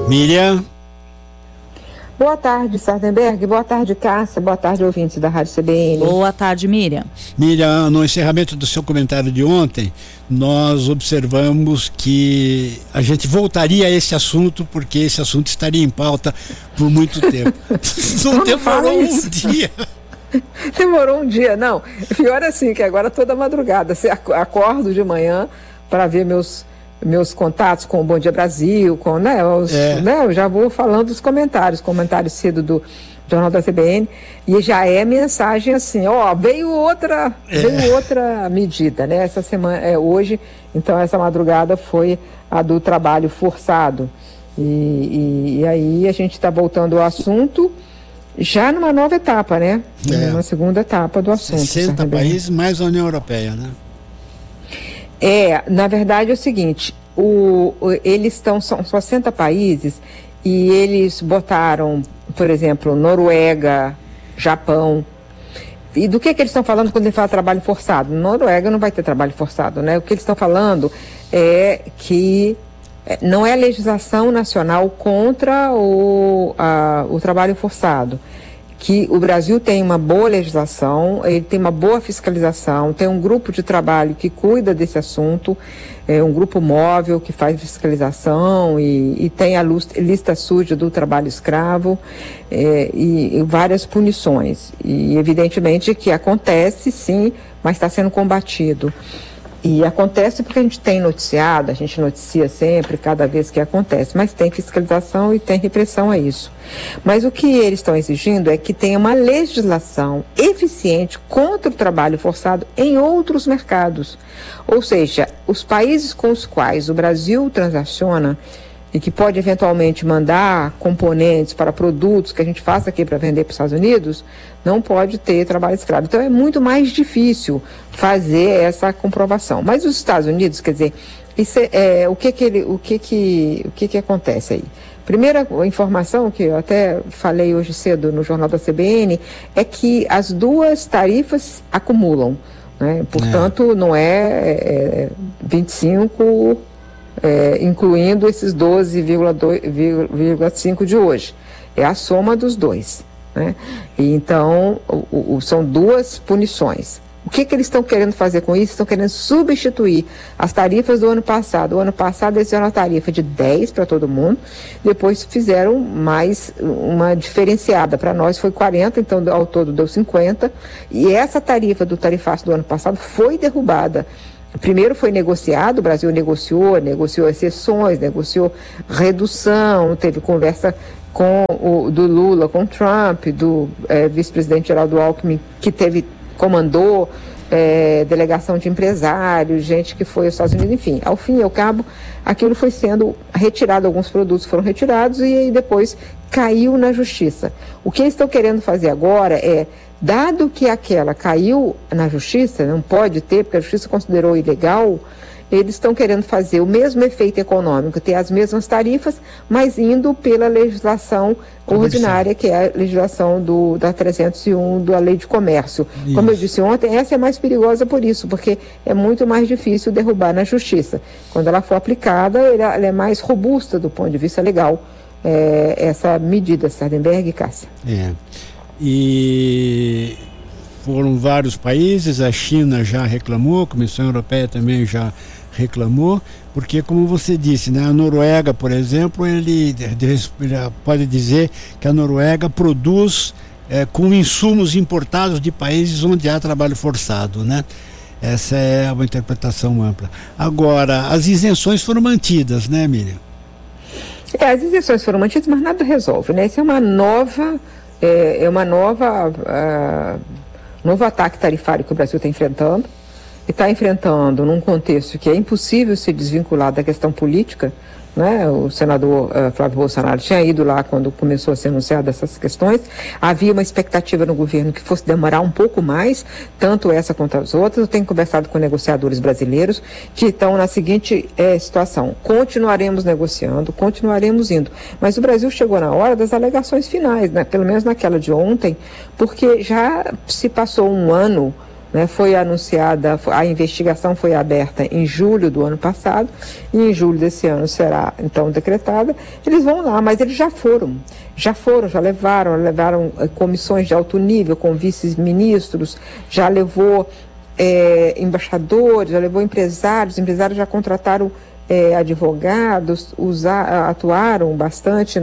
Miriam. Boa tarde, Sardenberg. Boa tarde, Cássia. Boa tarde, ouvintes da Rádio CBN. Boa tarde, Miriam. Miriam, no encerramento do seu comentário de ontem, nós observamos que a gente voltaria a esse assunto, porque esse assunto estaria em pauta por muito tempo. Não demorou um dia. Demorou um dia, não. Pior assim, que agora toda madrugada, acordo de manhã para ver meus contatos com o Bom Dia Brasil, com, eu já vou falando dos comentários cedo do Jornal da CBN, e já é mensagem assim, veio outra medida, né? Essa semana, hoje, então essa madrugada foi a do trabalho forçado, e aí a gente está voltando ao assunto, já numa nova etapa, né? Uma segunda etapa do assunto. 60 países mais a União Europeia, né? Na verdade é o seguinte, são 60 países e eles botaram, por exemplo, Noruega, Japão. E do que eles estão falando quando ele fala trabalho forçado? Noruega não vai ter trabalho forçado, né? O que eles estão falando é que não é legislação nacional contra o trabalho forçado. Que o Brasil tem uma boa legislação, ele tem uma boa fiscalização, tem um grupo de trabalho que cuida desse assunto, um grupo móvel que faz fiscalização e tem a lista suja do trabalho escravo e várias punições. E evidentemente que acontece sim, mas está sendo combatido. E acontece porque a gente tem noticiado, a gente noticia sempre, cada vez que acontece, mas tem fiscalização e tem repressão a isso. Mas o que eles estão exigindo é que tenha uma legislação eficiente contra o trabalho forçado em outros mercados. Ou seja, os países com os quais o Brasil transaciona e que pode eventualmente mandar componentes para produtos que a gente faça aqui para vender para os Estados Unidos, não pode ter trabalho escravo. Então é muito mais difícil fazer essa comprovação. Mas os Estados Unidos, quer dizer, o que acontece aí? Primeira informação que eu até falei hoje cedo no Jornal da CBN é que as duas tarifas acumulam, né? Portanto, não é 25 incluindo esses 12,5 de hoje. É a soma dos dois, né? E então, são duas punições. O que eles estão querendo fazer com isso? Estão querendo substituir as tarifas do ano passado. O ano passado eles fizeram uma tarifa de 10 para todo mundo, depois fizeram mais uma diferenciada. Para nós foi 40, então ao todo deu 50. E essa tarifa do tarifaço do ano passado foi derrubada. Primeiro foi negociado, o Brasil negociou exceções, negociou redução, teve conversa do Lula com o Trump, do vice-presidente Geraldo Alckmin, que comandou delegação de empresários, gente que foi aos Estados Unidos, enfim, ao fim e ao cabo, aquilo foi sendo retirado, alguns produtos foram retirados e aí depois caiu na justiça. O que eles estão querendo fazer agora dado que aquela caiu na justiça, não pode ter, porque a justiça considerou ilegal, eles estão querendo fazer o mesmo efeito econômico, ter as mesmas tarifas, mas indo pela legislação ordinária, que é a legislação da 301 da Lei de Comércio. Isso. Como eu disse ontem, essa é mais perigosa por isso, porque é muito mais difícil derrubar na justiça. Quando ela for aplicada, ela é mais robusta do ponto de vista legal, essa medida, Sardenberg e Cássia. E foram vários países, a China já reclamou, a Comissão Europeia também já reclamou, porque como você disse, né, a Noruega, por exemplo, ele pode dizer que a Noruega produz com insumos importados de países onde há trabalho forçado, né? Essa é uma interpretação ampla. Agora, as isenções foram mantidas, né, Miriam? As isenções foram mantidas, mas nada resolve, né? Isso é uma novo ataque tarifário que o Brasil está enfrentando, e está enfrentando num contexto que é impossível se desvincular da questão política, né? O senador Flávio Bolsonaro tinha ido lá quando começou a ser anunciada essas questões. Havia uma expectativa no governo que fosse demorar um pouco mais, tanto essa quanto as outras. Eu tenho conversado com negociadores brasileiros que estão na seguinte situação: continuaremos negociando, continuaremos indo, mas o Brasil chegou na hora das alegações finais, né? Pelo menos naquela de ontem, porque já se passou um ano né? Foi anunciada, a investigação foi aberta em julho do ano passado, e em julho desse ano será então decretada. Eles vão lá, mas eles já levaram comissões de alto nível com vice-ministros, já levou embaixadores, já levou empresários já contrataram advogados, atuaram bastante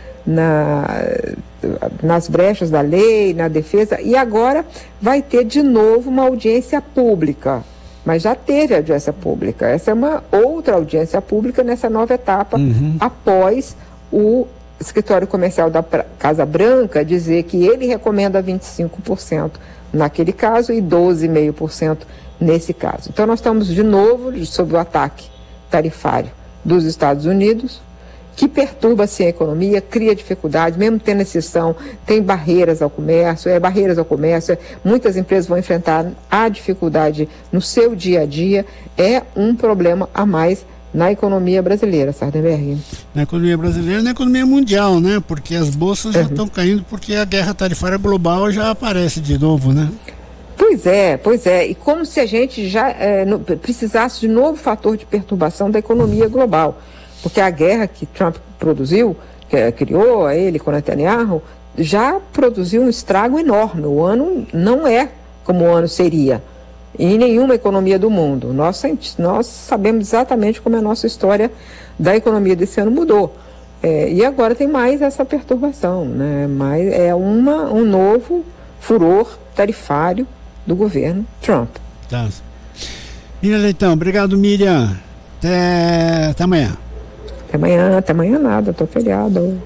nas brechas da lei, na defesa, e agora vai ter de novo uma audiência pública. Mas já teve audiência pública. Essa é uma outra audiência pública nessa nova etapa, após o escritório comercial da Casa Branca dizer que ele recomenda 25% naquele caso e 12,5% nesse caso. Então nós estamos de novo sob o ataque tarifário dos Estados Unidos, que perturba assim a economia, cria dificuldades, mesmo tendo exceção, tem barreiras ao comércio, muitas empresas vão enfrentar a dificuldade no seu dia a dia, é um problema a mais na economia brasileira, Sardenberg. Na economia brasileira e na economia mundial, né? Porque as bolsas já estão caindo porque a guerra tarifária global já aparece de novo, né? Pois é. E como se a gente já precisasse de novo fator de perturbação da economia global. Porque a guerra que Trump produziu, criou ele com Netanyahu, já produziu um estrago enorme. O ano não é como o ano seria em nenhuma economia do mundo. Nós sabemos exatamente como a nossa história da economia desse ano mudou. E agora tem mais essa perturbação, né? Um novo furor tarifário do governo Trump. Tá. Miriam Leitão, obrigado, Miriam. Até amanhã. Até amanhã nada, tô feriado.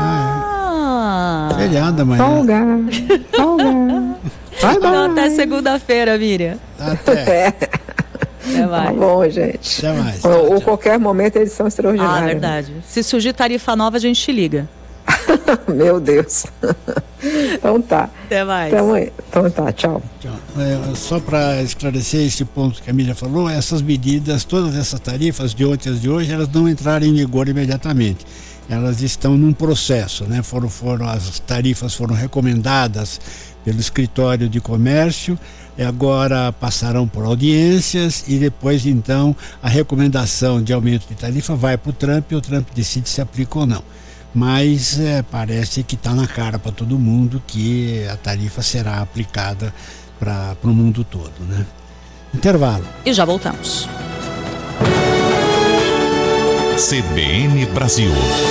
Feriado amanhã. Folga. Até segunda-feira, Miriam. Até mais. Tá bom, gente. Até mais. Ou qualquer momento eles são extraordinários. Verdade. Se surgir tarifa nova, a gente te liga. Meu Deus. Então tá. Até mais. Então tá, tchau. Só para esclarecer esse ponto que a Miriam falou, essas medidas, todas essas tarifas de ontem às de hoje, elas não entraram em vigor imediatamente. Elas estão num processo, né? As tarifas foram recomendadas pelo escritório de comércio, e agora passarão por audiências e depois então a recomendação de aumento de tarifa vai para o Trump e o Trump decide se aplica ou não. Mas parece que está na cara para todo mundo que a tarifa será aplicada para o mundo todo, né? Intervalo. E já voltamos. CBN Brasil.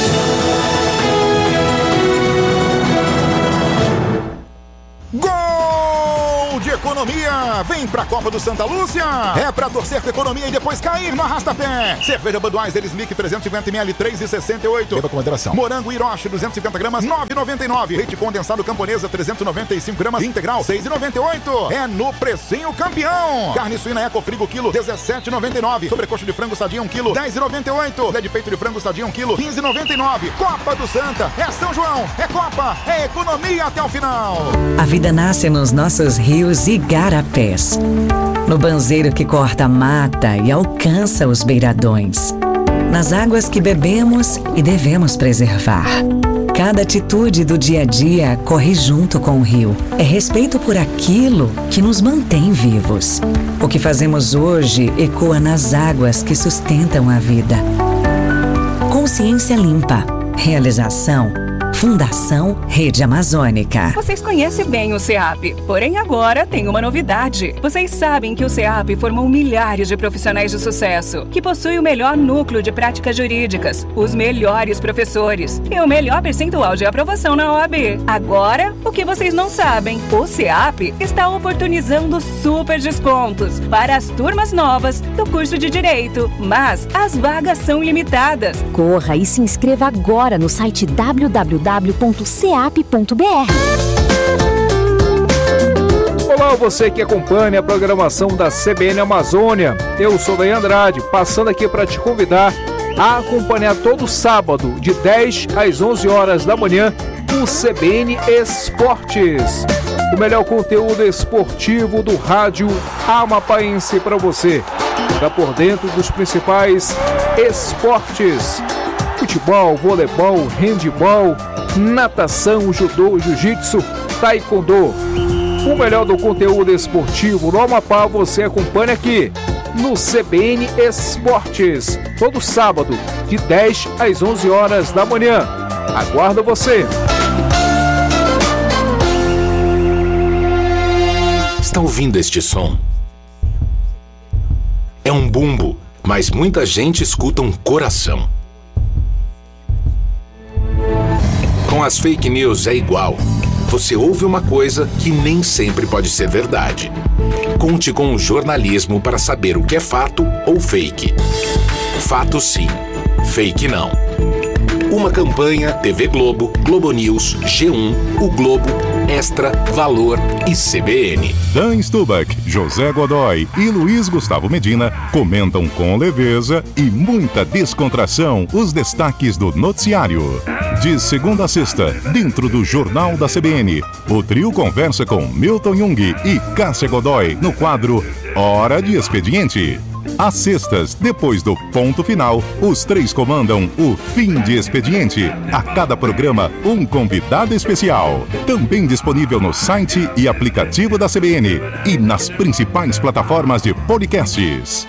Gol de economia! Vem pra Copa do Santa Lúcia! É pra torcer com economia e depois cair no arrasta-pé! Cerveja Budweiser Slick 350ml 3,68. Beba com moderação. Morango Hiroshi 250 gramas 9,99. Leite condensado Camponesa 395 gramas integral 6,98. É no precinho campeão! Carne suína Ecofrigo quilo 17,99. Sobrecoxa de frango sadia 1 quilo 10,98. Filé de peito de frango sadia 1 quilo 15,99. Copa do Santa é São João, é Copa, é economia até o final. A vida nasce nos nossos rios e igarapés, no banzeiro que corta a mata e alcança os beiradões, nas águas que bebemos e devemos preservar. Cada atitude do dia a dia corre junto com o rio. É respeito por aquilo que nos mantém vivos. O que fazemos hoje ecoa nas águas que sustentam a vida. Consciência limpa. Realização Fundação Rede Amazônica. Vocês conhecem bem o CEAP, porém agora tem uma novidade. Vocês sabem que o CEAP formou milhares de profissionais de sucesso, que possui o melhor núcleo de práticas jurídicas, os melhores professores e o melhor percentual de aprovação na OAB. Agora, o que vocês não sabem, o CEAP está oportunizando super descontos para as turmas novas do curso de Direito, mas as vagas são limitadas. Corra e se inscreva agora no site www.ceap.br. Olá, você que acompanha a programação da CBN Amazônia. Eu sou Daí Andrade, passando aqui para te convidar a acompanhar todo sábado, de 10 às 11 horas da manhã, o CBN Esportes. O melhor conteúdo esportivo do rádio amapaense para você. Fica por dentro dos principais esportes: futebol, voleibol, handebol, natação, judô, jiu-jitsu, taekwondo. O melhor do conteúdo esportivo no Amapá você acompanha aqui no CBN Esportes, todo sábado, de 10 às 11 horas da manhã. Aguardo você! Está ouvindo este som? É um bumbo, mas muita gente escuta um coração. Com as fake news é igual. Você ouve uma coisa que nem sempre pode ser verdade. Conte com o jornalismo para saber o que é fato ou fake. Fato sim, fake não. Uma campanha TV Globo, Globo News, G1, O Globo, Extra, Valor e CBN. Dan Stubach, José Godoy e Luiz Gustavo Medina comentam com leveza e muita descontração os destaques do noticiário. De segunda a sexta, dentro do Jornal da CBN, o trio conversa com Milton Jung e Cássia Godoy no quadro Hora de Expediente. Às sextas, depois do ponto final, os três comandam o Fim de Expediente. A cada programa, um convidado especial. Também disponível no site e aplicativo da CBN e nas principais plataformas de podcasts.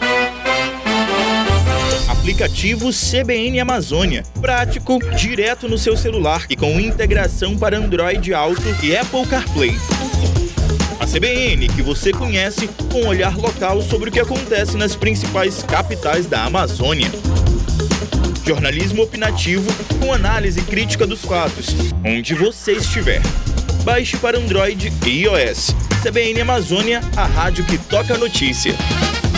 Aplicativo CBN Amazônia. Prático, direto no seu celular e com integração para Android Auto e Apple CarPlay. A CBN, que você conhece, com um olhar local sobre o que acontece nas principais capitais da Amazônia. Jornalismo opinativo com análise crítica dos fatos, onde você estiver. Baixe para Android e iOS. CBN Amazônia, a rádio que toca a notícia.